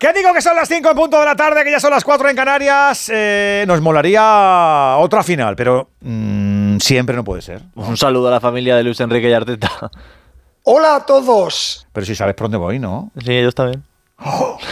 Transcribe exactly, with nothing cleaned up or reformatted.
Que digo que son las cinco en punto de la tarde, que ya son las cuatro en Canarias. Eh, nos molaría otra final, pero mmm, siempre no puede ser. Un saludo a la familia de Luis Enrique y Arteta. Hola a todos. Pero si sabes por dónde voy, ¿no? Sí, ellos también. Oh,